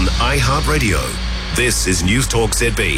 on iHeartRadio. This is News Talk ZB.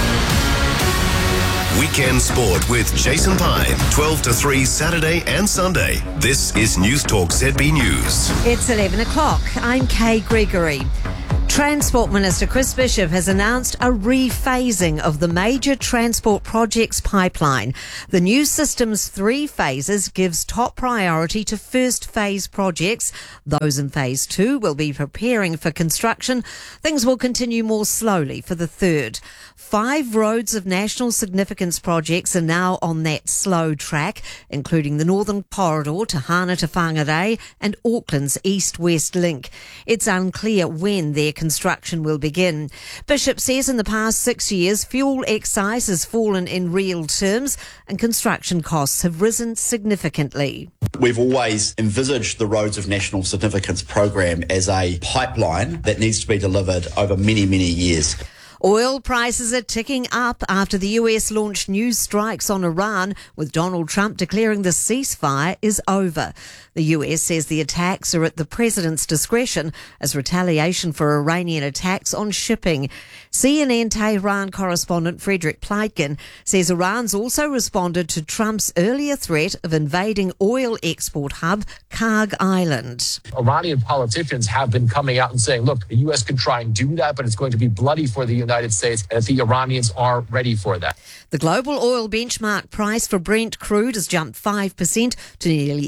Weekend Sport with Jason Pine, 12 to 3 Saturday and Sunday. This is News Talk ZB News. It's 11 o'clock. I'm Kay Gregory. Transport Minister Chris Bishop has announced a rephasing of the major transport projects pipeline. The new system's 3 phases gives top priority to first phase projects. Those in phase 2 will be preparing for construction. Things will continue more slowly for the third. 5 roads of national significance projects are now on that slow track, including the Northern Corridor, Tahana to Whangarei and Auckland's East-West Link. It's unclear when their construction will begin. Bishop says in the past 6 years, fuel excise has fallen in real terms and construction costs have risen significantly. We've always envisaged the Roads of National Significance program as a pipeline that needs to be delivered over many, many years. Oil prices are ticking up after the US launched new strikes on Iran, with Donald Trump declaring the ceasefire is over. The US says the attacks are at the president's discretion as retaliation for Iranian attacks on shipping. CNN Tehran correspondent Frederick Pleitgen says Iran's also responded to Trump's earlier threat of invading oil export hub Karg Island. Iranian politicians have been coming out and saying, look, the U.S. can try and do that, but it's going to be bloody for the United States, and the Iranians are ready for that. The global oil benchmark price for Brent crude has jumped 5% to nearly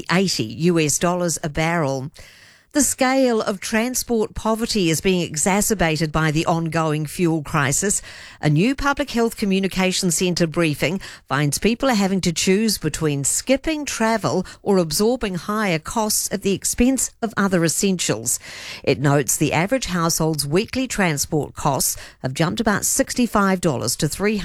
$80 a barrel. The scale of transport poverty is being exacerbated by the ongoing fuel crisis. A new Public Health Communication Centre briefing finds people are having to choose between skipping travel or absorbing higher costs at the expense of other essentials. It notes the average household's weekly transport costs have jumped about $65 to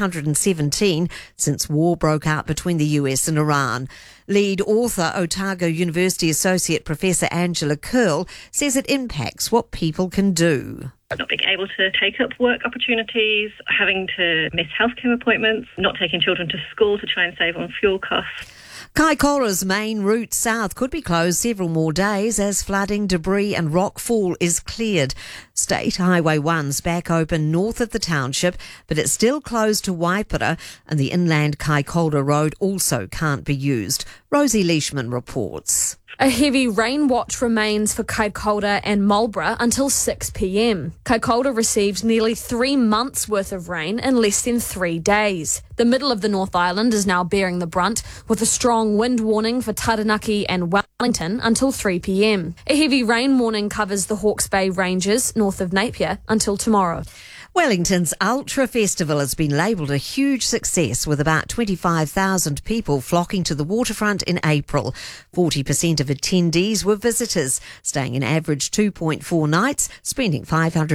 $317 since war broke out between the US and Iran. Lead author, Otago University Associate Professor Angela Curl, says it impacts what people can do. Not being able to take up work opportunities, having to miss healthcare appointments, not taking children to school to try and save on fuel costs. Kaikoura's main route south could be closed several more days as flooding, debris and rockfall is cleared. State Highway 1's back open north of the township, but it's still closed to Waipara, and the inland Kaikoura Road also can't be used. Rosie Leishman reports. A heavy rain watch remains for Kaikoura and Marlborough until 6 p.m. Kaikoura received nearly 3 months' worth of rain in less than 3 days. The middle of the North Island is now bearing the brunt, with a strong wind warning for Taranaki and Wellington until 3 p.m. A heavy rain warning covers the Hawke's Bay Ranges north of Napier until tomorrow. Wellington's Ultra Festival has been labelled a huge success, with about 25,000 people flocking to the waterfront in April. 40% of attendees were visitors, staying an average 2.4 nights, spending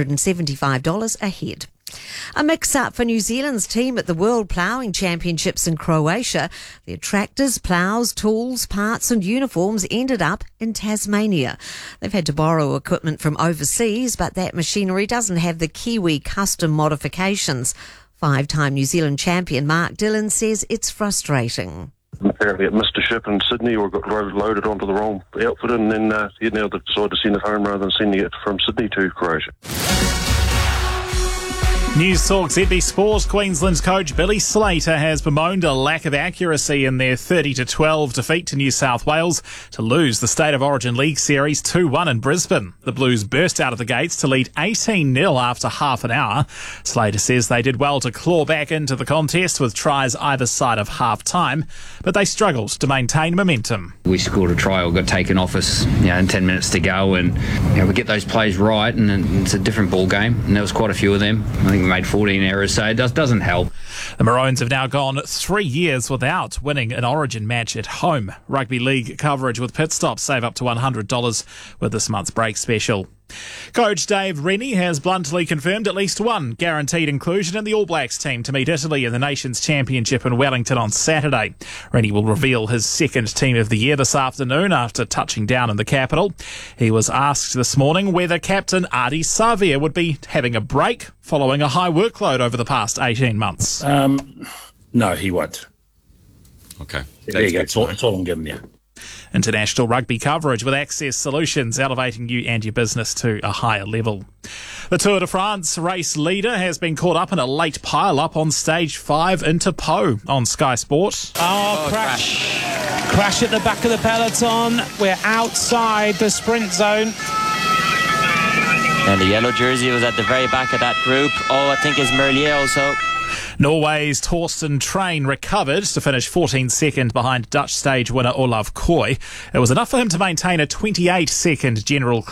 $575 a head. A mix-up for New Zealand's team at the World Ploughing Championships in Croatia. Their tractors, ploughs, tools, parts and uniforms ended up in Tasmania. They've had to borrow equipment from overseas, but that machinery doesn't have the Kiwi custom modifications. 5-time New Zealand champion Mark Dillon says it's frustrating. Apparently it missed a ship in Sydney or got loaded onto the wrong outfit, and then now they decided to send it home rather than sending it from Sydney to Croatia. News Talk ZB Sport. Queensland's coach Billy Slater has bemoaned a lack of accuracy in their 30-12 defeat to New South Wales to lose the State of Origin League Series 2-1 in Brisbane. The Blues burst out of the gates to lead 18-0 after half an hour. Slater says they did well to claw back into the contest with tries either side of half-time, but they struggled to maintain momentum. We scored a try or got taken off us in 10 minutes to go, and we get those plays right and it's a different ball game, and there was quite a few of them. I think we made 14 errors, so it doesn't help. The Maroons have now gone 3 years without winning an Origin match at home. Rugby League coverage with Pit Stop. Save up to $100 with this month's break special. Coach Dave Rennie has bluntly confirmed at least one guaranteed inclusion in the All Blacks team to meet Italy in the Nations Championship in Wellington on Saturday. Rennie will reveal his second team of the year this afternoon after touching down in the capital. He was asked this morning whether captain Ardie Savea would be having a break following a high workload over the past 18 months. No, he won't. Okay. There you go. That's all I'm giving you. International rugby coverage with Access Solutions, elevating you and your business to a higher level. The Tour de France race leader has been caught up in a late pile-up on stage 5 into Po on Sky Sport. Crash at the back of the peloton. We're outside the sprint zone. And the yellow jersey was at the very back of that group. I think it's Merlier also. Norway's Torsten Train recovered to finish 14th second behind Dutch stage winner Olav Koy. It was enough for him to maintain a 28-second general